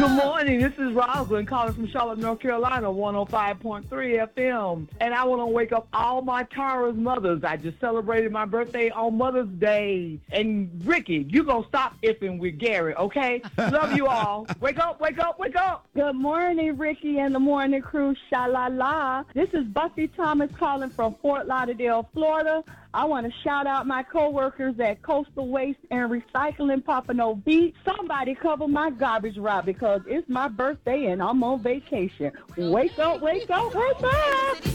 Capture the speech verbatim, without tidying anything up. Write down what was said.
morning. This is Rosalind calling from Charlotte, North Carolina, one oh five point three F M. And I want to wake up all my Tara's mothers. I just celebrated my birthday on Mother's Day. And Ricky, you going to stop iffing with Gary, okay? Love you all. Wake up, wake up, wake up. Good morning, Ricky and the morning crew. Sha-la-la. This is Buffy Thomas calling from Fort Lauderdale, Florida. I want to shout out my coworkers at Coastal Waste and Recycling Pompano Beach. Somebody cover my garbage route because it's my birthday and I'm on vacation. Wake up, wake up, wake up.